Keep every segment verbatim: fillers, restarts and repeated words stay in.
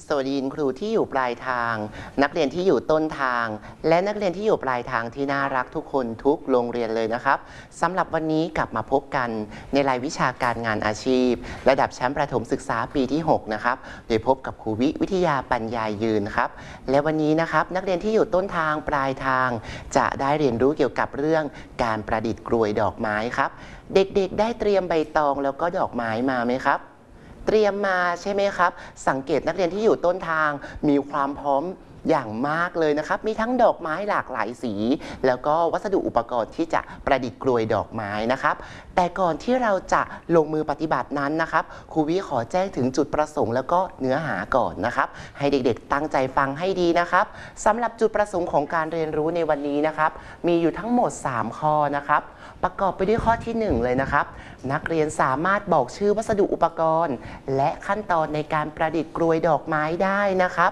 สวัสดีครูที่อยู่ปลายทางนักเรียนที่อยู่ต้นทางและนักเรียนที่อยู่ปลายทางที่น่ารักทุกคนทุกโรงเรียนเลยนะครับสำหรับวันนี้กลับมาพบกันในรายวิชาการงานอาชีพระดับชั้นประถมศึกษาปีที่หกนะครับโดยพบกับครูวิวิทยาปัญญายืนครับและวันนี้นะครับนักเรียนที่อยู่ต้นทางปลายทางจะได้เรียนรู้เกี่ยวกับเรื่องการประดิษฐ์กลวยดอกไม้ครับเด็กๆได้เตรียมใบตองแล้วก็ดอกไม้มาไหมครับเตรียมมาใช่ไหมครับสังเกตนักเรียนที่อยู่ต้นทางมีความพร้อมอย่างมากเลยนะครับมีทั้งดอกไม้หลากหลายสีแล้วก็วัสดุอุปกรณ์ที่จะประดิษฐ์กลวยดอกไม้นะครับแต่ก่อนที่เราจะลงมือปฏิบัตินั้นนะครับครูวิขอแจ้งถึงจุดประสงค์แล้วก็เนื้อหาก่อนนะครับให้เด็กๆตั้งใจฟังให้ดีนะครับสำหรับจุดประสงค์ของการเรียนรู้ในวันนี้นะครับมีอยู่ทั้งหมดสามข้อนะครับประกอบไปด้วยข้อที่หนึ่งเลยนะครับนักเรียนสามารถบอกชื่อวัสดุอุปกรณ์และขั้นตอนในการประดิษฐ์กลวยดอกไม้ได้นะครับ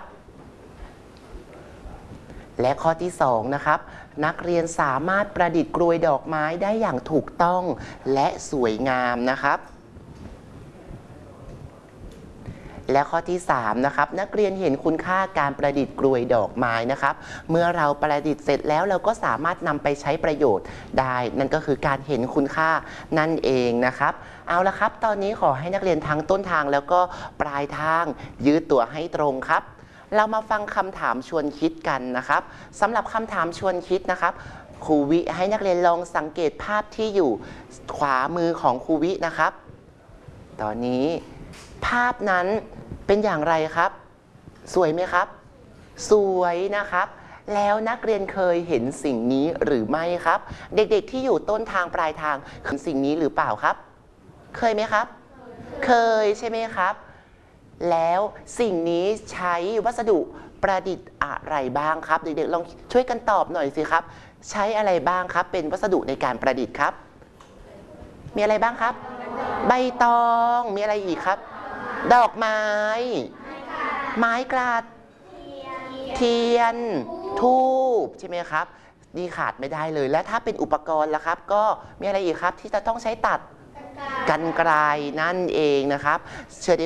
และข้อที่สองนะครับนักเรียนสามารถประดิษฐ์กลวยดอกไม้ได้อย่างถูกต้องและสวยงามนะครับและข้อที่สามนะครับนักเรียนเห็นคุณค่าการประดิษฐ์กลวยดอกไม้นะครับเมื่อเราประดิษฐ์เสร็จแล้วเราก็สามารถนำไปใช้ประโยชน์ได้นั่นก็คือการเห็นคุณค่านั่นเองนะครับเอาละครับตอนนี้ขอให้นักเรียนทั้งต้นทางแล้วก็ปลายทางยืดตัวให้ตรงครับเรามาฟังคำถามชวนคิดกันนะครับสำหรับคำถามชวนคิดนะครับครูวิให้นักเรียนลองสังเกตภาพที่อยู่ขวามือของครูวินะครับตอนนี้ภาพนั้นเป็นอย่างไรครับสวยไหมครับสวยนะครับแล้วนักเรียนเคยเห็นสิ่งนี้หรือไม่ครับเด็กๆที่อยู่ต้นทางปลายทางเห็นสิ่งนี้หรือเปล่าครับเคยไหมครับเคยใช่ไหมครับแล้วสิ่งนี้ใช้วัสดุประดิษฐ์อะไรบ้างครับเด็กๆลองช่วยกันตอบหน่อยสิครับใช้อะไรบ้างครับเป็นวัสดุในการประดิษฐ์ครับมีอะไรบ้างครับใบตองมีอะไรอีกครับดอกไม้ไม้กลาดเทียนทูบใช่ไหมครับนี่ขาดไม่ได้เลยและถ้าเป็นอุปกรณ์ล่ะครับก็มีอะไรอีกครับที่จะต้องใช้ตัดกรรไกรนั่นเองนะครับเชิญ